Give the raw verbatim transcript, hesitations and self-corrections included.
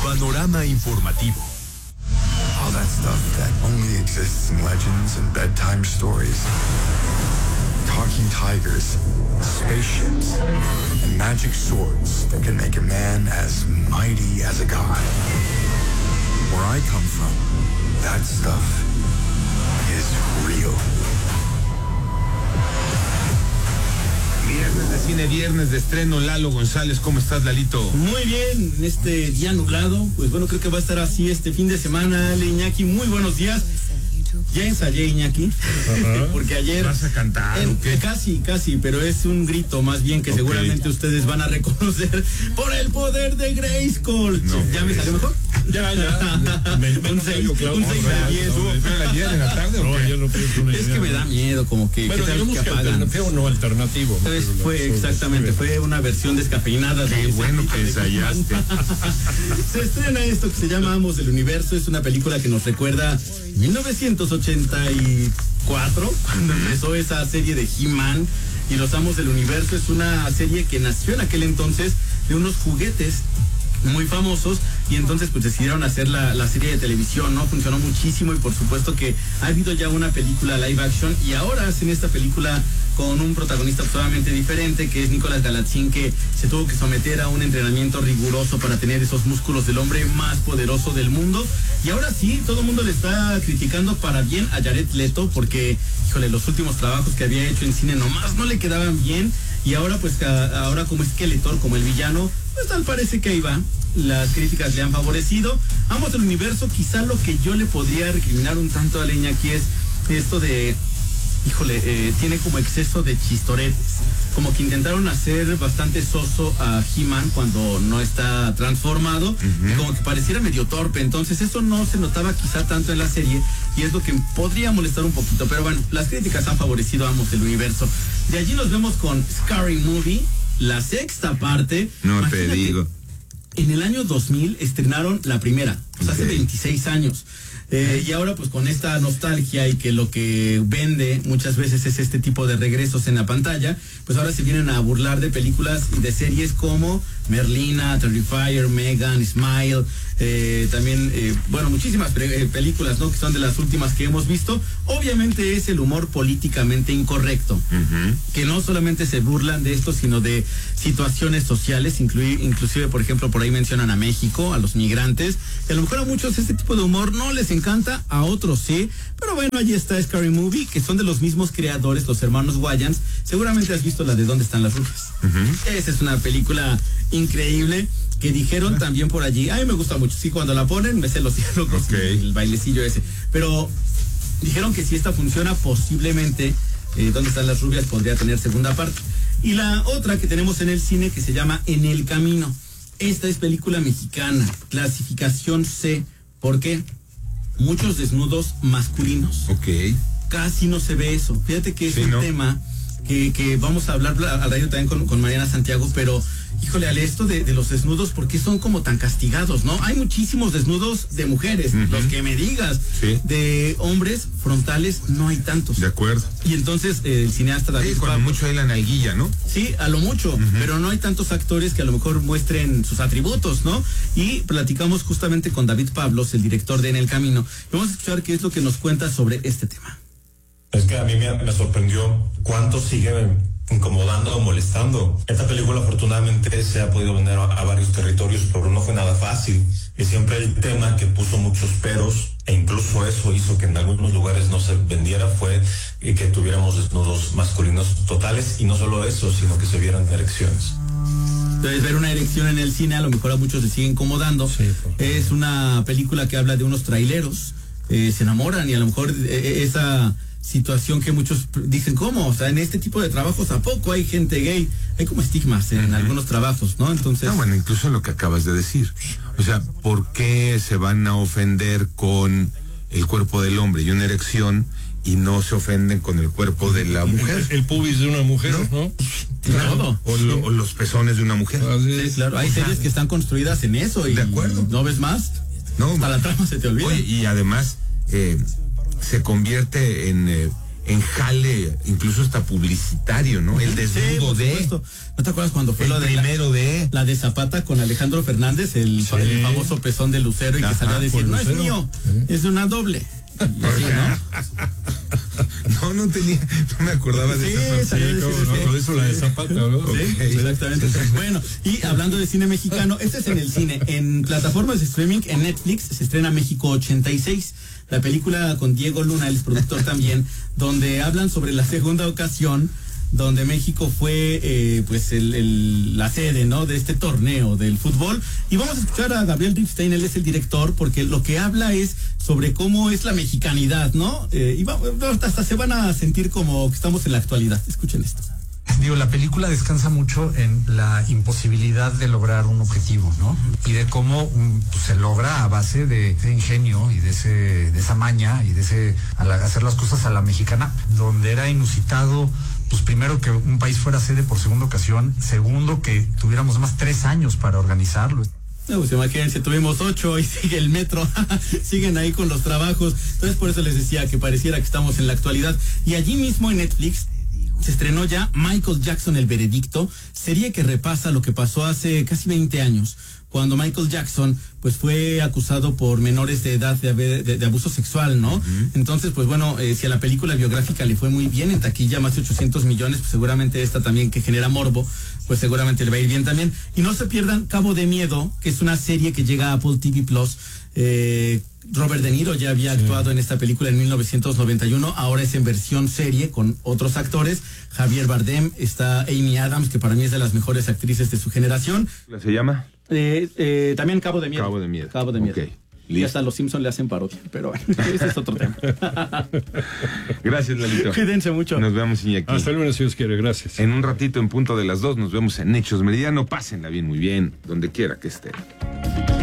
Panorama informativo. All that stuff that only exists in legends and bedtime stories. Talking tigers, spaceships, and magic swords that can make a man as mighty as a god. Where I come from, that stuff is real. Viernes de cine, viernes de estreno. Lalo González, ¿cómo estás, Lalito? Muy bien, en este día nublado, pues bueno, creo que va a estar así este fin de semana. Ale, Iñaki, muy buenos días. Ya ensayé, Iñaki, uh-huh. porque ayer... ¿Vas a cantar en, o qué? Casi, casi, pero es un grito más bien que okay. seguramente ustedes van a reconocer por el poder de Grayskull. No, ¿Ya me salió mejor? Ya, ya. me, me un seis de diez. ¿Estuvo ayer en la tarde o qué? Yo no es que me da miedo, como que... Bueno, digamos que, que alternativo no alternativo. Entonces, fue exactamente, fue una versión descafeinada. Qué de bueno que ensayaste. Se estrena esto que se llama Amos del Universo. Es una película que nos recuerda mil novecientos ochenta y cuatro, cuando empezó esa serie de He-Man y los Amos del Universo. Es una serie que nació en aquel entonces de unos juguetes muy famosos y entonces pues decidieron hacer la, la serie de televisión, ¿no? Funcionó muchísimo y por supuesto que ha habido ya una película live action y ahora hacen esta película con un protagonista totalmente diferente, que es Nicolás Galatzín, que se tuvo que someter a un entrenamiento riguroso para tener esos músculos del hombre más poderoso del mundo. Y ahora sí, todo el mundo le está criticando para bien a Jared Leto, porque, híjole, los últimos trabajos que había hecho en cine nomás no le quedaban bien. Y ahora, pues, a, ahora como Skeletor, como el villano, pues tal parece que ahí va. Las críticas le han favorecido. Amos del Universo, quizá lo que yo le podría recriminar un tanto a Leña aquí es esto de... Híjole, eh, tiene como exceso de chistoretes. Como que intentaron hacer bastante soso a He-Man cuando no está transformado. Uh-huh. Como que pareciera medio torpe. Entonces eso no se notaba quizá tanto en la serie. Y es lo que podría molestar un poquito. Pero bueno, las críticas han favorecido a Amos del Universo. De allí nos vemos con Scary Movie, la sexta parte. No Imagínate, te digo. En el año dos mil estrenaron la primera. O sea, okay. hace veintiséis años. Eh, y ahora pues con esta nostalgia y que lo que vende muchas veces es este tipo de regresos en la pantalla, pues ahora se vienen a burlar de películas y de series como Merlina, Terrifier, Megan, Smile, eh, también, eh, bueno, muchísimas pre- eh, películas, ¿no? Que son de las últimas que hemos visto. Obviamente es el humor políticamente incorrecto, uh-huh. que no solamente se burlan de esto, sino de situaciones sociales, incluir, inclusive, por ejemplo, por ahí mencionan a México, a los migrantes, que a lo mejor a muchos este tipo de humor no les encanta, a otros sí, pero bueno, allí está Scary Movie, que son de los mismos creadores, los hermanos Wayans. Seguramente has visto la de ¿Dónde están las rubias? Uh-huh. Esa es una película increíble, que dijeron uh-huh. también por allí, a mí me gusta mucho, sí, cuando la ponen me sé los diálogos, okay. el bailecillo ese, pero dijeron que si esta funciona, posiblemente eh, ¿Dónde están las rubias? Podría tener segunda parte. Y la otra que tenemos en el cine, que se llama En el Camino. Esta es película mexicana, clasificación C. ¿Por qué? Muchos desnudos masculinos. Ok. Casi no se ve eso. Fíjate que es sí, un ¿no? tema que, que vamos a hablar al radio también con, con Mariana Santiago, pero híjole, Ale, esto de, de los desnudos, ¿por qué son como tan castigados, no? Hay muchísimos desnudos de mujeres, uh-huh. los que me digas. Sí. De hombres frontales no hay tantos. De acuerdo. Y entonces eh, el cineasta David sí, cuando mucho hay la nalguilla, ¿no? Sí, a lo mucho, uh-huh. pero no hay tantos actores que a lo mejor muestren sus atributos, ¿no? Y platicamos justamente con David Pablos, el director de En el Camino. Vamos a escuchar qué es lo que nos cuenta sobre este tema. Es que a mí me, me sorprendió cuánto sigue incomodando o molestando. Esta película afortunadamente se ha podido vender a, a varios territorios, pero no fue nada fácil. Y siempre el tema que puso muchos peros, e incluso eso hizo que en algunos lugares no se vendiera, fue que tuviéramos desnudos masculinos totales, y no solo eso, sino que se vieran erecciones. Entonces, ver una erección en el cine a lo mejor a muchos les sigue incomodando. Sí, es una película que habla de unos traileros, eh, se enamoran, y a lo mejor eh, esa situación que muchos dicen, ¿cómo? O sea, en este tipo de trabajos, ¿a poco hay gente gay? Hay como estigmas en uh-huh. algunos trabajos, ¿no? Entonces... No, bueno, incluso en lo que acabas de decir. O sea, ¿por qué se van a ofender con el cuerpo del hombre y una erección y no se ofenden con el cuerpo de la mujer? El, el pubis de una mujer, ¿no? ¿no? Claro. O, lo, o los pezones de una mujer. Sí, claro. Hay series que están construidas en eso y... De acuerdo. ¿No ves más? No. Hasta la trama se te olvida. Oye, y además... Eh, se convierte en, eh, en jale, incluso hasta publicitario, ¿no? El desnudo sí, de... ¿No te acuerdas cuando fue el lo de primero la, de... la de Zapata con Alejandro Fernández, el, sí. el famoso pezón de Lucero, y que Ajá, salió a decir, no es mío, ¿eh? Es una doble. Sí, ¿no? no, no tenía, no me acordaba de sí, esa sí, no, no, con eso la de Zapata, ¿no? Sí, okay. Exactamente. Bueno, y hablando de cine mexicano, este es en el cine, en plataformas de streaming, en Netflix, se estrena México ochenta y seis, la película con Diego Luna, el productor también, donde hablan sobre la segunda ocasión donde México fue eh, pues el, el, la sede, ¿no?, de este torneo del fútbol. Y vamos a escuchar a Gabriel Ripstein, él es el director, porque lo que habla es sobre cómo es la mexicanidad, ¿no? Eh, y va, hasta se van a sentir como que estamos en la actualidad. Escuchen esto. Digo, la película descansa mucho en la imposibilidad de lograr un objetivo, ¿no? Y de cómo um, pues, se logra a base de, de ingenio y de ese de esa maña y de ese a la, hacer las cosas a la mexicana, donde era inusitado, pues primero que un país fuera sede por segunda ocasión, segundo que tuviéramos más tres años para organizarlo. No, pues imagínense, tuvimos ocho y sigue el metro, siguen ahí con los trabajos. Entonces por eso les decía que pareciera que estamos en la actualidad. Y allí mismo en Netflix se estrenó ya Michael Jackson, el veredicto, serie que repasa lo que pasó hace casi veinte años, cuando Michael Jackson pues fue acusado por menores de edad de, de, de abuso sexual, ¿no? Uh-huh. Entonces, pues bueno, eh, si a la película biográfica le fue muy bien en taquilla, más de ochocientos millones, pues seguramente esta también, que genera morbo, pues seguramente le va a ir bien también. Y no se pierdan Cabo de Miedo, que es una serie que llega a Apple T V Plus. eh, Robert De Niro ya había sí. actuado en esta película en mil novecientos noventa y uno, ahora es en versión serie con otros actores. Javier Bardem, está Amy Adams, que para mí es de las mejores actrices de su generación. ¿Se llama? Eh, eh, también Cabo de Miedo. Cabo de Miedo. Cabo de Miedo. Okay. Y hasta los Simpsons le hacen parodia, pero bueno, ese es otro tema. Gracias, Lalito. Cuídense mucho. Nos vemos, Iñaki. Hasta luego, si Dios quiere, gracias. En un ratito, en punto de las dos, nos vemos en Hechos Meridiano. Pásenla bien, muy bien, donde quiera que estén.